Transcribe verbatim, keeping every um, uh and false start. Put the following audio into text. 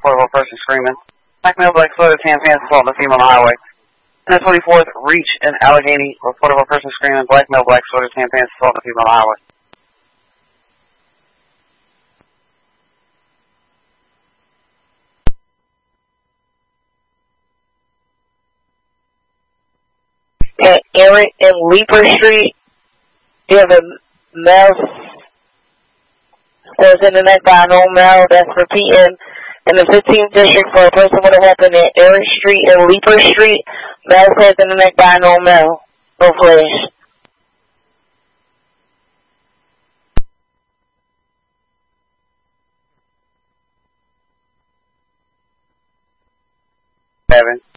report of a person screaming. Black male, black sweater, tan pants, assault on a female on the highway. ten twenty-fourth, Reach in Allegheny, report of a person screaming. Black male, black sweater, tan pants, assault on a female on the highway. At Eric and Leaper Street, you have a male that's in the neck by an old male that's repeating in the fifteenth district for a person with a weapon at Eric Street and Leaper Street. Male heads in the neck by an old male. Both ways. Seven.